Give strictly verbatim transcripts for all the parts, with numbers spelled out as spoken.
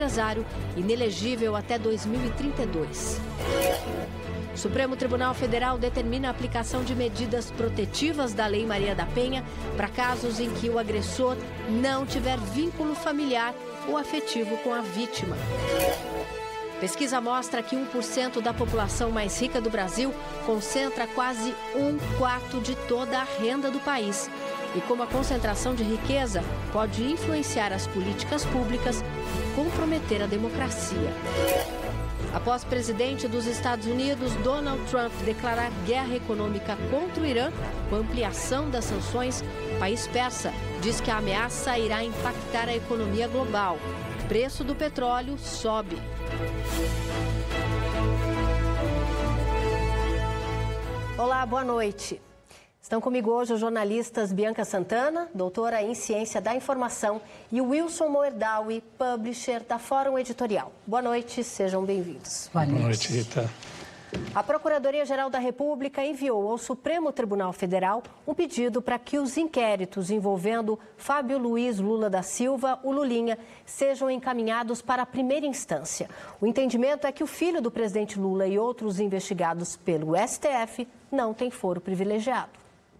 empresário, inelegível até dois mil e trinta e dois. O Supremo Tribunal Federal determina a aplicação de medidas protetivas da Lei Maria da Penha para casos em que o agressor não tiver vínculo familiar ou afetivo com a vítima. Pesquisa mostra que um por cento da população mais rica do Brasil concentra quase um quarto de toda a renda do país. E como a concentração de riqueza pode influenciar as políticas públicas e comprometer a democracia. Após o presidente dos Estados Unidos, Donald Trump, declarar guerra econômica contra o Irã, com ampliação das sanções, o país persa diz que a ameaça irá impactar a economia global. O preço do petróleo sobe. Olá, boa noite. Estão comigo hoje os jornalistas Bianca Santana, doutora em Ciência da Informação, e Wilson Moerdawi, publisher da Fórum Editorial. Boa noite, sejam bem-vindos. Boa noite. Boa noite, Rita. A Procuradoria-Geral da República enviou ao Supremo Tribunal Federal um pedido para que os inquéritos envolvendo Fábio Luiz Lula da Silva, o Lulinha, sejam encaminhados para a primeira instância. O entendimento é que o filho do presidente Lula e outros investigados pelo S T F não têm foro privilegiado.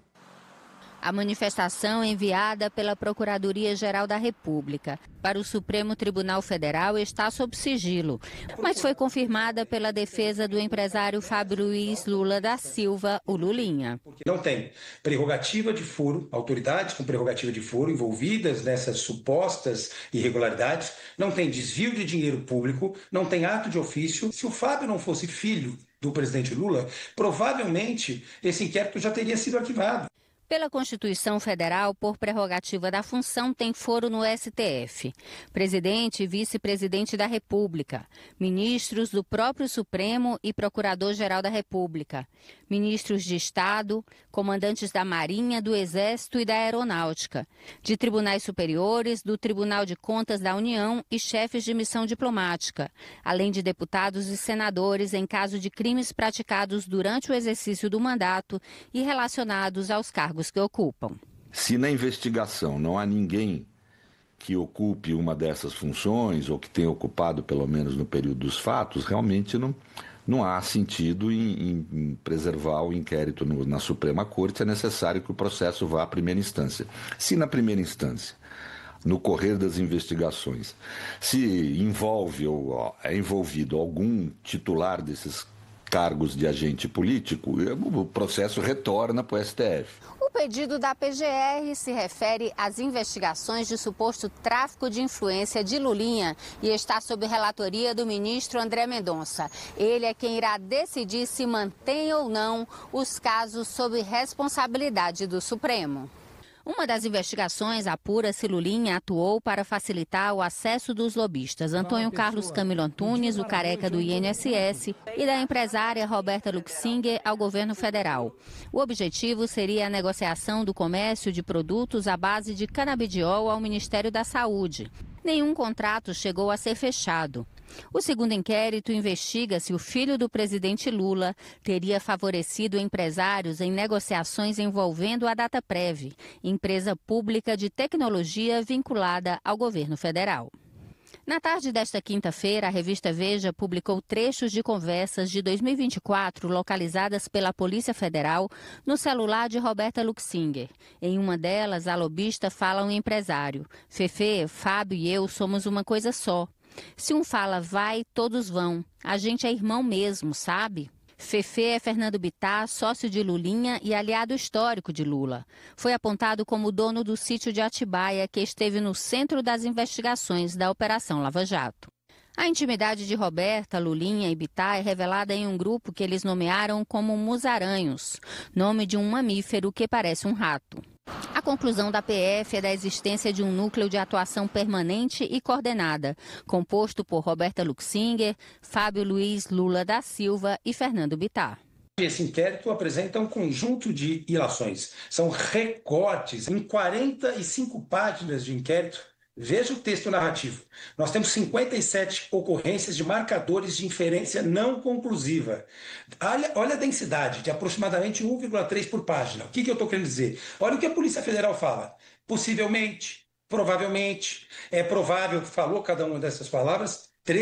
A manifestação enviada pela Procuradoria-Geral da República para o Supremo Tribunal Federal está sob sigilo, mas foi confirmada pela defesa do empresário Fábio Luiz Lula da Silva, o Lulinha. Não tem prerrogativa de foro, autoridades com prerrogativa de foro envolvidas nessas supostas irregularidades, não tem desvio de dinheiro público, não tem ato de ofício. Se o Fábio não fosse filho do presidente Lula, provavelmente esse inquérito já teria sido arquivado. Pela Constituição Federal, por prerrogativa da função, tem foro no S T F. Presidente e vice-presidente da República, ministros do próprio Supremo e Procurador-Geral da República, ministros de Estado, comandantes da Marinha, do Exército e da Aeronáutica, de tribunais superiores, do Tribunal de Contas da União e chefes de missão diplomática, além de deputados e senadores em caso de crimes praticados durante o exercício do mandato e relacionados aos cargos que ocupam. Se na investigação não há ninguém que ocupe uma dessas funções ou que tenha ocupado pelo menos no período dos fatos, realmente não, não há sentido em, em, em preservar o inquérito no, na Suprema Corte. É necessário que o processo vá à primeira instância. Se na primeira instância, no correr das investigações, se envolve ou ó, é envolvido algum titular desses cargos de agente político, o processo retorna para o S T F. O pedido da P G R se refere às investigações de suposto tráfico de influência de Lulinha e está sob relatoria do ministro André Mendonça. Ele é quem irá decidir se mantém ou não os casos sob responsabilidade do Supremo. Uma das investigações apura se Lulinha atuou para facilitar o acesso dos lobistas Antônio Carlos Camilo Antunes, o careca do I N S S, e da empresária Roberta Luxinger ao governo federal. O objetivo seria a negociação do comércio de produtos à base de canabidiol ao Ministério da Saúde. Nenhum contrato chegou a ser fechado. O segundo inquérito investiga se o filho do presidente Lula teria favorecido empresários em negociações envolvendo a Dataprev, empresa pública de tecnologia vinculada ao governo federal. Na tarde desta quinta-feira, a revista Veja publicou trechos de conversas de dois mil e vinte e quatro localizadas pela Polícia Federal no celular de Roberta Luxinger. Em uma delas, a lobista fala a um empresário: Fefe, Fábio e eu somos uma coisa só. Se um fala vai, todos vão. A gente é irmão mesmo, sabe? Fefe é Fernando Bittar, sócio de Lulinha e aliado histórico de Lula. Foi apontado como dono do sítio de Atibaia, que esteve no centro das investigações da Operação Lava Jato. A intimidade de Roberta, Lulinha e Bittar é revelada em um grupo que eles nomearam como Musaranhos, nome de um mamífero que parece um rato. A conclusão da P F é da existência de um núcleo de atuação permanente e coordenada, composto por Roberta Luxinger, Fábio Luiz Lula da Silva e Fernando Bittar. Esse inquérito apresenta um conjunto de ilações. São recortes em quarenta e cinco páginas de inquérito. Veja o texto narrativo. Nós temos cinquenta e sete ocorrências de marcadores de inferência não conclusiva. Olha, olha a densidade, de aproximadamente um vírgula três por página. O que, que eu estou querendo dizer? Olha o que a Polícia Federal fala. Possivelmente, Provavelmente. É provável, falou cada uma dessas palavras,